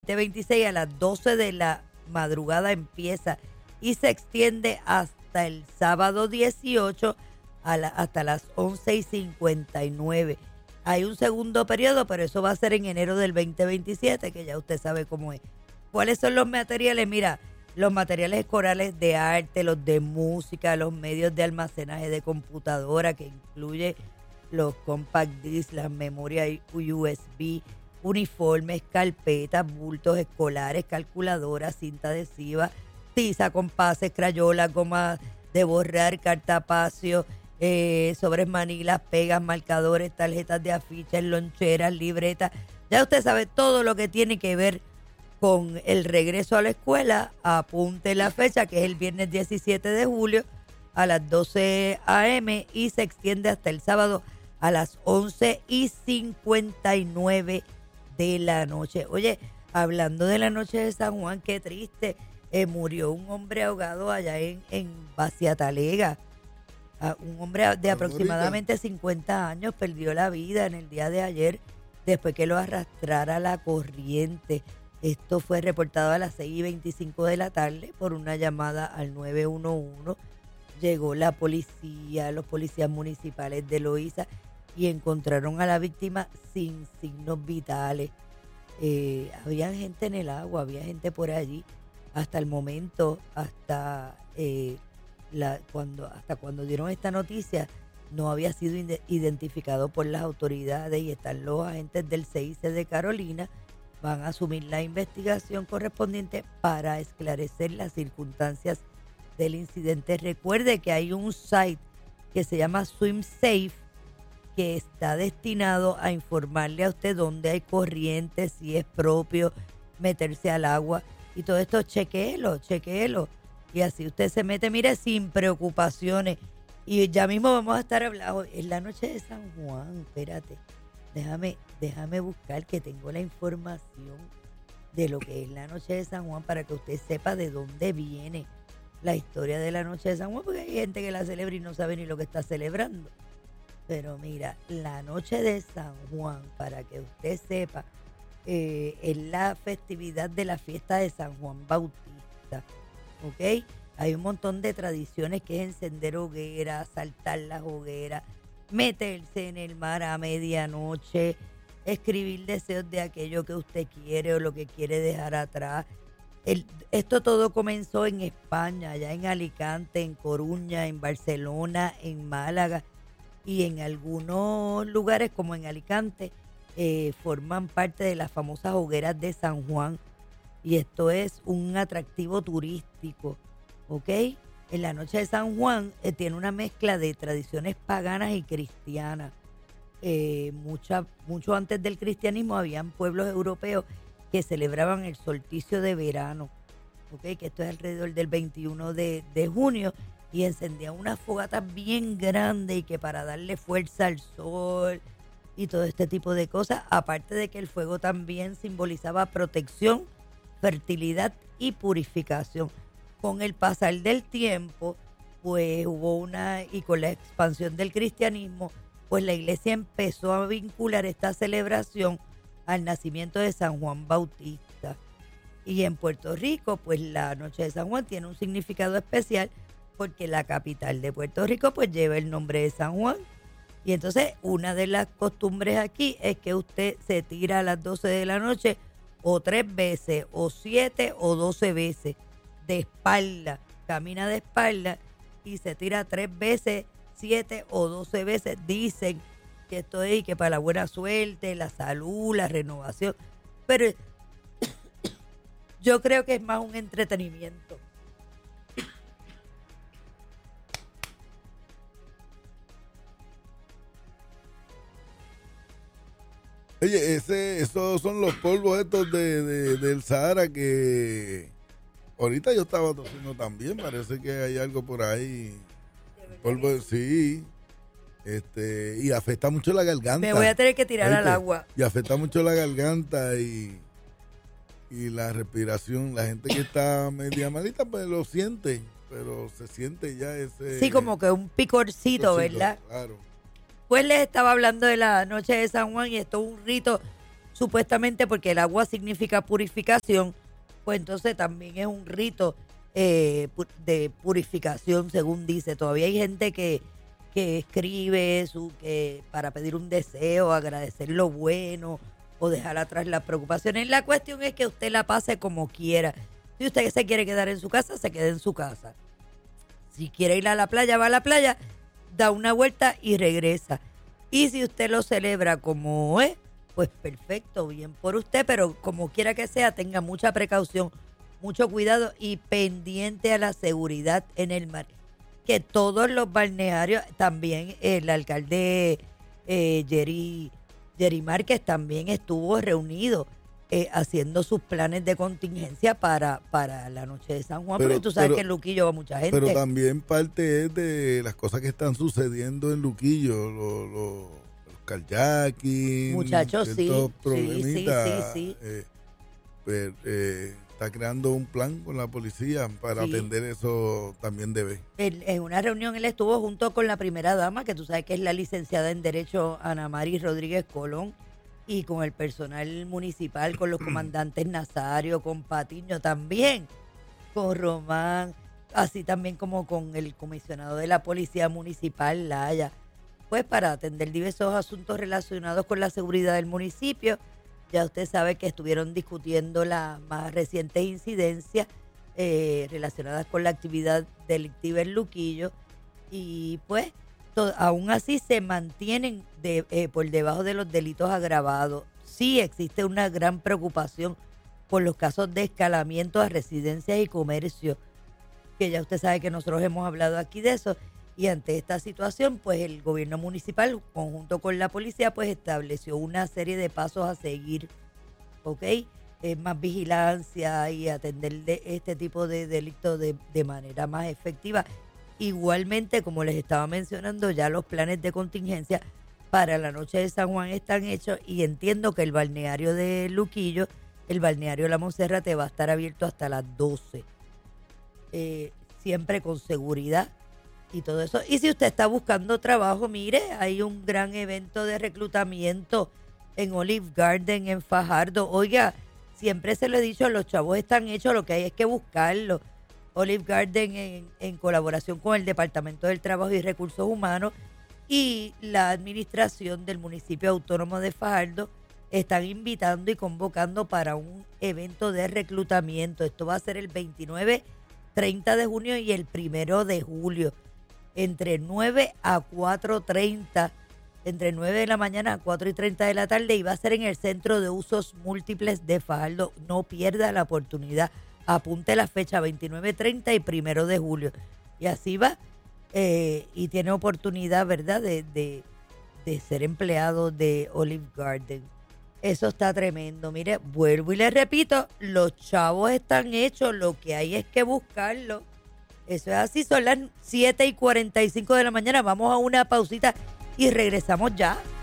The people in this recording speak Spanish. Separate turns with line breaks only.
26 a las 12 de la madrugada empieza y se extiende hasta el sábado 18 hasta las 11:59. Hay un segundo periodo, pero eso va a ser en enero del 2027, que ya usted sabe cómo es. ¿Cuáles son los materiales? Mira, los materiales escolares de arte, los de música, los medios de almacenaje de computadora, que incluye los compact discs, las memorias USB, uniformes, carpetas, bultos escolares, calculadoras, cinta adhesiva, tiza, compases, crayolas, goma de borrar, cartapacio, sobres manilas, pegas, marcadores, tarjetas de afiches, loncheras, libretas. Ya usted sabe todo lo que tiene que ver con el regreso a la escuela. Apunte la fecha, que es el viernes 17 de julio a las 12 a.m. y se extiende hasta el sábado a las 11:59 de la noche. Oye, hablando de la noche de San Juan, qué triste. Murió un hombre ahogado allá en Baciatalega. Un hombre de aproximadamente 50 años perdió la vida en el día de ayer después que lo arrastrara la corriente. Esto fue reportado a las 6:25 de la tarde por una llamada al 911. Llegó la policía, los policías municipales de Loíza, y encontraron a la víctima sin signos vitales. Había gente en el agua, había gente por allí. Hasta el momento, hasta cuando dieron esta noticia, no había sido identificado por las autoridades, y están los agentes del CIC de Carolina. Van a asumir la investigación correspondiente para esclarecer las circunstancias del incidente. Recuerde que hay un site que se llama SwimSafe, que está destinado a informarle a usted dónde hay corriente, si es propio meterse al agua, y todo esto chequéelo. Y así usted se mete, mire, sin preocupaciones. Y ya mismo vamos a estar hablando, es la noche de San Juan, espérate, déjame buscar, que tengo la información de lo que es la noche de San Juan, para que usted sepa de dónde viene la historia de la noche de San Juan, porque hay gente que la celebra y no sabe ni lo que está celebrando. Pero mira, la noche de San Juan, para que usted sepa, es la festividad de la fiesta de San Juan Bautista, ¿ok? Hay un montón de tradiciones, que es encender hogueras, saltar las hogueras, meterse en el mar a medianoche, escribir deseos de aquello que usted quiere o lo que quiere dejar atrás. Esto todo comenzó en España, allá en Alicante, en Coruña, en Barcelona, en Málaga, y en algunos lugares como en Alicante forman parte de las famosas hogueras de San Juan, y esto es un atractivo turístico, ¿ok? En la noche de San Juan tiene una mezcla de tradiciones paganas y cristianas. Mucho antes del cristianismo habían pueblos europeos que celebraban el solsticio de verano, ¿ok? Que esto es alrededor del 21 de junio, y encendían unas fogatas bien grandes, y que para darle fuerza al sol y todo este tipo de cosas, aparte de que el fuego también simbolizaba protección, fertilidad y purificación. Con el pasar del tiempo, pues y con la expansión del cristianismo, pues la iglesia empezó a vincular esta celebración al nacimiento de San Juan Bautista. Y en Puerto Rico, pues la noche de San Juan tiene un significado especial, porque la capital de Puerto Rico pues lleva el nombre de San Juan. Y entonces una de las costumbres aquí es que usted se tira a las 12 de la noche, o 3 veces, o 7 o 12 veces, de espalda, camina de espalda y se tira 3 veces, 7 o 12 veces. Dicen que esto es que para la buena suerte, la salud, la renovación, pero yo creo que es más un entretenimiento.
Oye, esos son los polvos estos del Sahara, que ahorita yo estaba tosiendo también. Parece que hay algo por ahí. Polvo, sí. Y afecta mucho la garganta.
Me voy a tener que tirar al agua.
Y afecta mucho la garganta y la respiración. La gente que está media malita, pues lo siente, pero se siente ya ese...
Sí, como que un picorcito, ¿verdad?
Claro.
Pues les estaba hablando de la noche de San Juan, y esto es un rito supuestamente porque el agua significa purificación, pues entonces también es un rito de purificación, según dice. Todavía hay gente que escribe eso, que para pedir un deseo, agradecer lo bueno o dejar atrás las preocupaciones. La cuestión es que usted la pase como quiera. Si usted se quiere quedar en su casa, se quede en su casa. Si quiere ir a la playa, va a la playa, da una vuelta y regresa. Y si usted lo celebra como es, pues perfecto, bien por usted, pero como quiera que sea, tenga mucha precaución, mucho cuidado y pendiente a la seguridad en el mar. Que todos los balnearios, también el alcalde Jerry Márquez también estuvo reunido haciendo sus planes de contingencia para la noche de San Juan, porque tú sabes que en Luquillo va mucha gente.
Pero también parte es de las cosas que están sucediendo en Luquillo, los kayaking,
muchachos, sí,
sí. Está creando un plan con la policía para atender eso también debe.
En una reunión él estuvo junto con la primera dama, que tú sabes que es la licenciada en Derecho Ana Maris Rodríguez Colón, y con el personal municipal, con los comandantes Nazario, con Patiño también, con Román, así también como con el comisionado de la Policía Municipal, Laya, pues para atender diversos asuntos relacionados con la seguridad del municipio. Ya usted sabe que estuvieron discutiendo las más recientes incidencias relacionadas con la actividad delictiva en Luquillo y pues aún así se mantienen por debajo de los delitos agravados. Sí existe una gran preocupación por los casos de escalamiento a residencias y comercios, que ya usted sabe que nosotros hemos hablado aquí de eso. Y ante esta situación, pues el gobierno municipal, conjunto con la policía, pues estableció una serie de pasos a seguir, ¿ok? Más vigilancia y atender este tipo de delitos de manera más efectiva. Igualmente, como les estaba mencionando, ya los planes de contingencia para la noche de San Juan están hechos y entiendo que el balneario de Luquillo, el balneario La Monserrate va a estar abierto hasta las 12. Siempre con seguridad y todo eso. Y si usted está buscando trabajo, mire, hay un gran evento de reclutamiento en Olive Garden, en Fajardo. Oiga, siempre se lo he dicho, los chavos están hechos, lo que hay es que buscarlos. Olive Garden en colaboración con el Departamento del Trabajo y Recursos Humanos y la administración del municipio autónomo de Fajardo están invitando y convocando para un evento de reclutamiento. Esto va a ser el 29, 30 de junio y el 1 de julio. Entre 9 a 4:30, entre 9 de la mañana a 4:30 de la tarde, y va a ser en el Centro de Usos Múltiples de Fajardo. No pierda la oportunidad. Apunte la fecha 29, 30 y 1 de julio. Y así va. Y tiene oportunidad, ¿verdad?, de ser empleado de Olive Garden. Eso está tremendo. Mire, vuelvo y le repito, los chavos están hechos, lo que hay es que buscarlo. Eso es así, son las 7:45 de la mañana. Vamos a una pausita y regresamos ya.